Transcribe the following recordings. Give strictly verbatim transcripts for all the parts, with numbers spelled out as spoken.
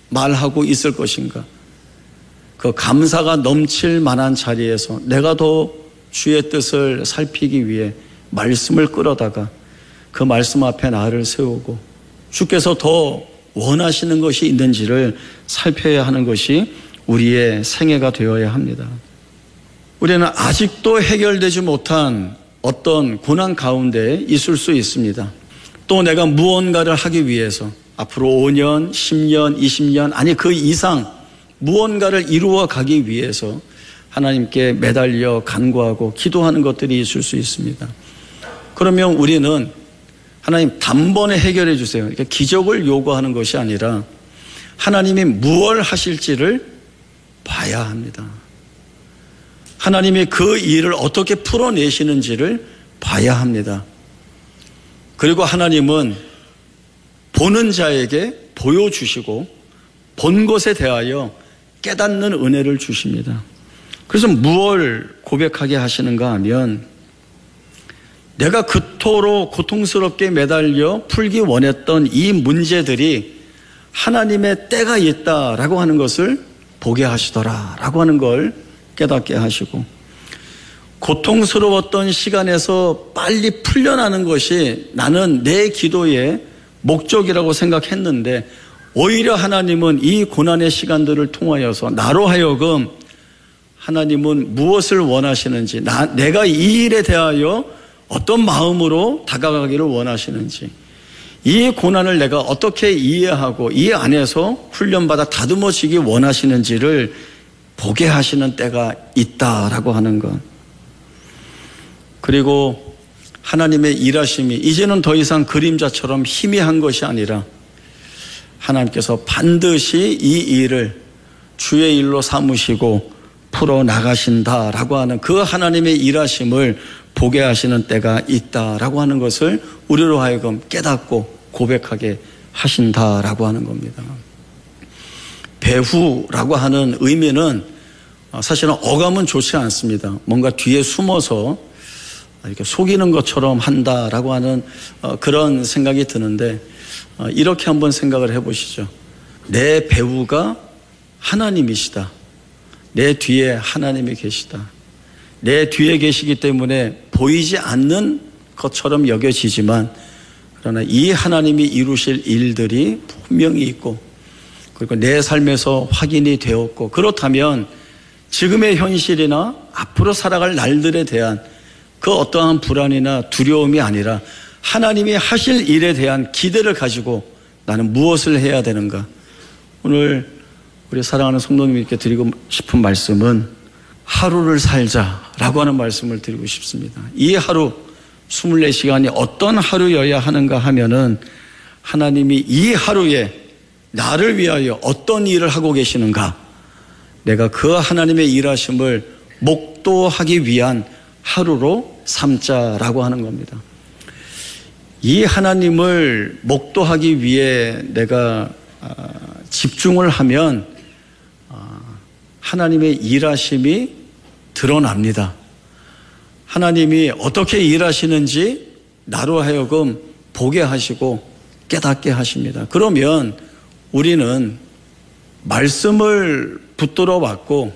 말하고 있을 것인가? 그 감사가 넘칠 만한 자리에서 내가 더 주의 뜻을 살피기 위해 말씀을 끌어다가 그 말씀 앞에 나를 세우고 주께서 더 원하시는 것이 있는지를 살펴야 하는 것이 우리의 생애가 되어야 합니다. 우리는 아직도 해결되지 못한 어떤 고난 가운데 있을 수 있습니다. 또 내가 무언가를 하기 위해서 앞으로 오 년, 십 년, 이십 년 아니 그 이상 무언가를 이루어 가기 위해서 하나님께 매달려 간구하고 기도하는 것들이 있을 수 있습니다. 그러면 우리는 하나님 단번에 해결해 주세요. 그러니까 기적을 요구하는 것이 아니라 하나님이 무엇을 하실지를 봐야 합니다. 하나님이 그 일을 어떻게 풀어내시는지를 봐야 합니다. 그리고 하나님은 보는 자에게 보여주시고 본 것에 대하여 깨닫는 은혜를 주십니다. 그래서 무엇을 고백하게 하시는가 하면 내가 그토록 고통스럽게 매달려 풀기 원했던 이 문제들이 하나님의 때가 있다라고 하는 것을 보게 하시더라라고 하는 걸 깨닫게 하시고 고통스러웠던 시간에서 빨리 풀려나는 것이 나는 내 기도의 목적이라고 생각했는데 오히려 하나님은 이 고난의 시간들을 통하여서 나로 하여금 하나님은 무엇을 원하시는지 나, 내가 이 일에 대하여 어떤 마음으로 다가가기를 원하시는지 이 고난을 내가 어떻게 이해하고 이 안에서 훈련받아 다듬어지기 원하시는지를 보게 하시는 때가 있다라고 하는 것. 그리고 하나님의 일하심이 이제는 더 이상 그림자처럼 희미한 것이 아니라 하나님께서 반드시 이 일을 주의 일로 삼으시고 풀어나가신다라고 하는 그 하나님의 일하심을 보게 하시는 때가 있다라고 하는 것을 우리로 하여금 깨닫고 고백하게 하신다라고 하는 겁니다. 배후라고 하는 의미는 사실은 어감은 좋지 않습니다. 뭔가 뒤에 숨어서 이렇게 속이는 것처럼 한다라고 하는 그런 생각이 드는데 이렇게 한번 생각을 해보시죠. 내 배후가 하나님이시다. 내 뒤에 하나님이 계시다. 내 뒤에 계시기 때문에 보이지 않는 것처럼 여겨지지만 그러나 이 하나님이 이루실 일들이 분명히 있고 그리고 내 삶에서 확인이 되었고 그렇다면 지금의 현실이나 앞으로 살아갈 날들에 대한 그 어떠한 불안이나 두려움이 아니라 하나님이 하실 일에 대한 기대를 가지고 나는 무엇을 해야 되는가. 오늘 우리 사랑하는 성도님께 드리고 싶은 말씀은 하루를 살자라고 하는 말씀을 드리고 싶습니다. 이 하루 이십사 시간이 어떤 하루여야 하는가 하면은 하나님이 이 하루에 나를 위하여 어떤 일을 하고 계시는가 내가 그 하나님의 일하심을 목도하기 위한 하루로 삼자라고 하는 겁니다. 이 하나님을 목도하기 위해 내가 집중을 하면 하나님의 일하심이 드러납니다. 하나님이 어떻게 일하시는지 나로 하여금 보게 하시고 깨닫게 하십니다. 그러면 우리는 말씀을 붙들어 왔고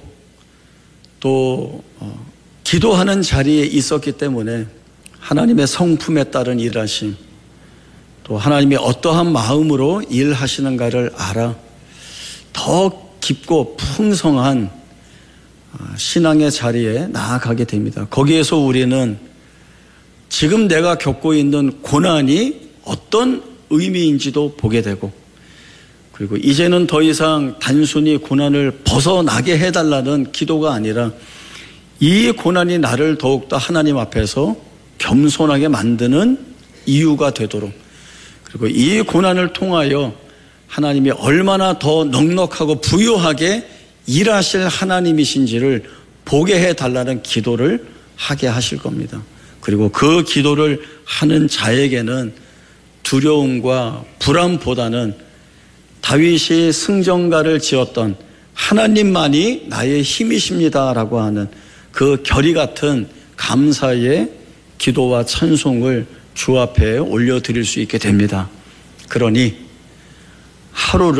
또 기도하는 자리에 있었기 때문에 하나님의 성품에 따른 일하심 또 하나님이 어떠한 마음으로 일하시는가를 알아 더 깊고 풍성한 신앙의 자리에 나아가게 됩니다. 거기에서 우리는 지금 내가 겪고 있는 고난이 어떤 의미인지도 보게 되고 그리고 이제는 더 이상 단순히 고난을 벗어나게 해달라는 기도가 아니라 이 고난이 나를 더욱더 하나님 앞에서 겸손하게 만드는 이유가 되도록 그리고 이 고난을 통하여 하나님이 얼마나 더 넉넉하고 부유하게 일하실 하나님이신지를 보게 해달라는 기도를 하게 하실 겁니다. 그리고 그 기도를 하는 자에게는 두려움과 불안보다는 다윗이 승전가를 지었던 하나님만이 나의 힘이십니다라고 하는 그 결의 같은 감사의 기도와 찬송을 주 앞에 올려드릴 수 있게 됩니다. 그러니 하루를